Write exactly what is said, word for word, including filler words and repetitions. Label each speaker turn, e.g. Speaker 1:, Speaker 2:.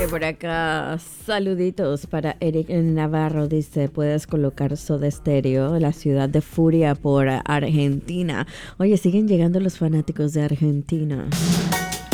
Speaker 1: Que por acá, saluditos para Eric Navarro. Dice, puedes colocar Soda Stereo, la ciudad de furia por Argentina. Oye, siguen llegando los fanáticos de Argentina.